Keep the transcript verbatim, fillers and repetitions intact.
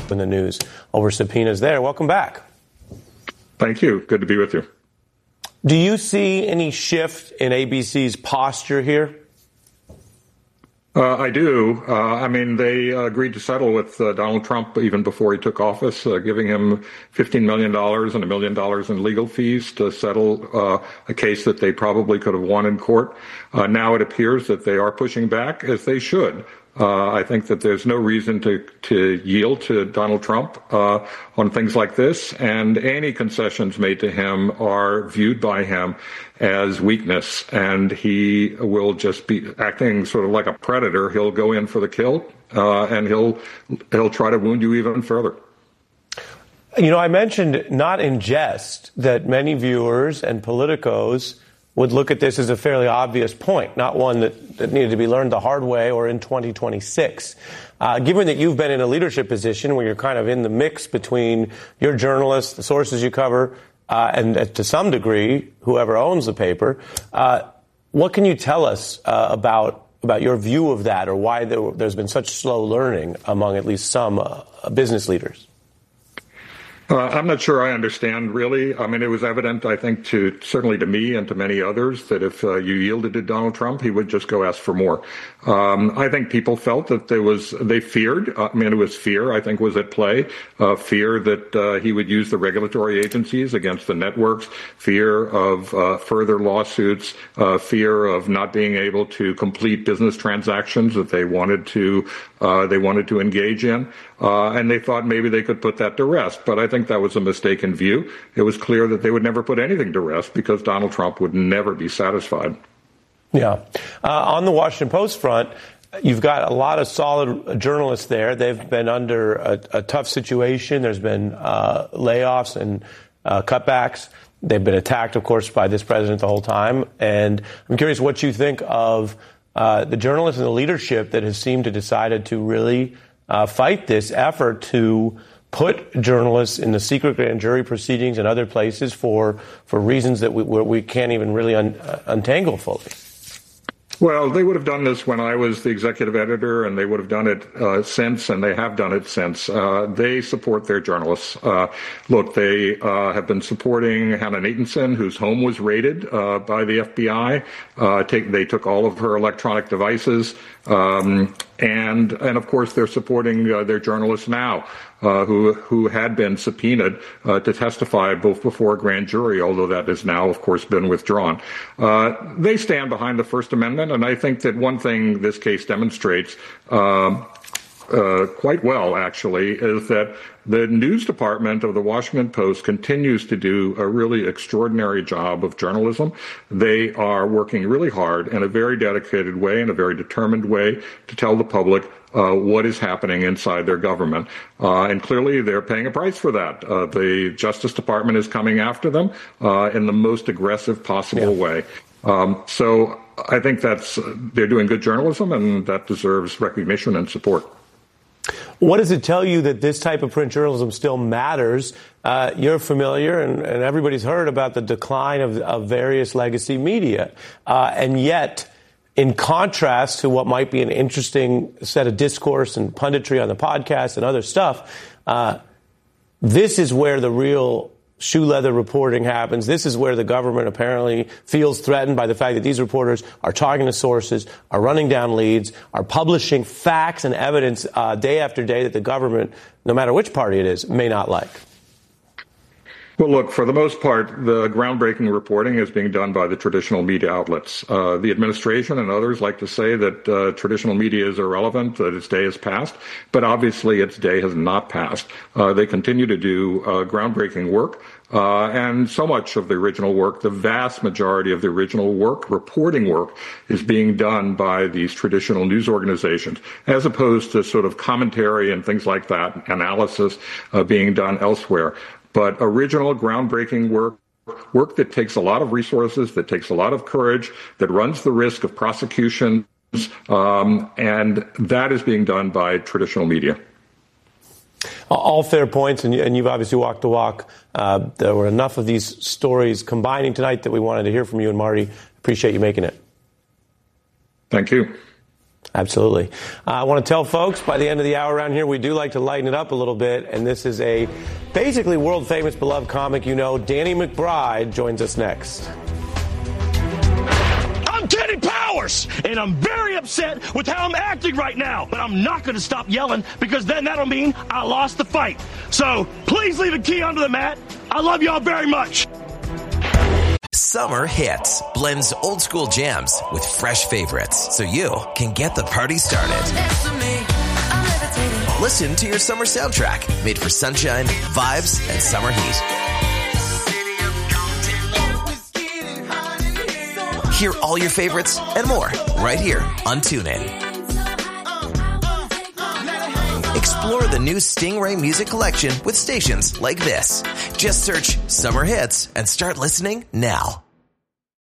in the news over subpoenas there. Welcome back. Thank you. Good to be with you. Do you see any shift in A B C's posture here? Uh, I do. Uh, I mean, they uh, agreed to settle with uh, Donald Trump even before he took office, uh, giving him fifteen million dollars and a million dollars in legal fees to settle uh, a case that they probably could have won in court. Uh, now it appears that they are pushing back, as they should. Uh, I think that there's no reason to, to yield to Donald Trump uh, on things like this, and any concessions made to him are viewed by him as weakness, and he will just be acting sort of like a predator. He'll go in for the kill, uh, and he'll he'll try to wound you even further. You know, I mentioned not in jest that many viewers and politicos would look at this as a fairly obvious point, not one that, that needed to be learned the hard way or in twenty twenty-six. Uh, given that you've been in a leadership position where you're kind of in the mix between your journalists, the sources you cover, uh, and uh, to some degree, whoever owns the paper, uh, what can you tell us uh, about about your view of that, or why there, there's been such slow learning among at least some uh, business leaders? Uh, I'm not sure I understand, really. I mean, it was evident, I think, to certainly to me and to many others, that if uh, you yielded to Donald Trump, he would just go ask for more. Um, I think people felt that there was, they feared, I mean, it was fear, I think, was at play, uh, fear that uh, he would use the regulatory agencies against the networks, fear of uh, further lawsuits, uh, fear of not being able to complete business transactions that they wanted to, uh, they wanted to engage in. Uh, and they thought maybe they could put that to rest. But I think that was a mistaken view. It was clear that they would never put anything to rest because Donald Trump would never be satisfied. Yeah. Uh, on the Washington Post front, you've got a lot of solid journalists there. They've been under a, a tough situation. There's been uh, layoffs and uh, cutbacks. They've been attacked, of course, by this president the whole time. And I'm curious what you think of uh, the journalists and the leadership that has seemed to decided to really Uh, fight this effort to put journalists in the secret grand jury proceedings and other places for for reasons that we we can't even really un, uh, untangle fully. Well, they would have done this when I was the executive editor, and they would have done it uh, since, and they have done it since. Uh, they support their journalists. Uh, look, they uh, have been supporting Hannah Nathanson, whose home was raided uh, by the F B I. Uh, take, they took all of her electronic devices, um, and and of course they're supporting uh, their journalists now. Uh, who who had been subpoenaed uh, to testify both before a grand jury, although that has now, of course, been withdrawn. Uh, they stand behind the First Amendment, and I think that one thing this case demonstrates uh, uh, quite well, actually, is that the news department of the Washington Post continues to do a really extraordinary job of journalism. They are working really hard in a very dedicated way, in a very determined way, to tell the public uh, what is happening inside their government. Uh, and clearly they're paying a price for that. Uh, the Justice Department is coming after them uh, in the most aggressive possible yeah. way. Um, so I think that's they're doing good journalism, and that deserves recognition and support. What does it tell you that this type of print journalism still matters? Uh, you're familiar, and, and everybody's heard about the decline of, of various legacy media. Uh, and yet, in contrast to what might be an interesting set of discourse and punditry on the podcast and other stuff, uh, this is where the real shoe leather reporting happens. This is where the government apparently feels threatened by the fact that these reporters are talking to sources, are running down leads, are publishing facts and evidence uh, day after day that the government, no matter which party it is, may not like. Well, look, for the most part, the groundbreaking reporting is being done by the traditional media outlets. Uh, the administration and others like to say that uh, traditional media is irrelevant, that its day has passed, but obviously its day has not passed. Uh, they continue to do uh, groundbreaking work. Uh, and so much of the original work, the vast majority of the original work, reporting work, is being done by these traditional news organizations, as opposed to sort of commentary and things like that, analysis uh, being done elsewhere. But original, groundbreaking work, work that takes a lot of resources, that takes a lot of courage, that runs the risk of prosecution, um, and that is being done by traditional media. All fair points, and you've obviously walked the walk. Uh, there were enough of these stories combining tonight that we wanted to hear from you and Marty. Appreciate you making it. Thank you. Absolutely. Uh, I want to tell folks by the end of the hour around here, we do like to lighten it up a little bit. And this is a basically world famous, beloved comic. You know, Danny McBride joins us next. I'm Kenny Powers, and I'm very upset with how I'm acting right now. But I'm not going to stop yelling, because then that'll mean I lost the fight. So please leave a key under the mat. I love y'all very much. Summer Hits blends old school jams with fresh favorites, so you can get the party started. Listen to your summer soundtrack, made for sunshine, vibes, and summer heat. Hear all your favorites and more right here on TuneIn. Explore the new Stingray music collection with stations like this. Just search Summer Hits and start listening now.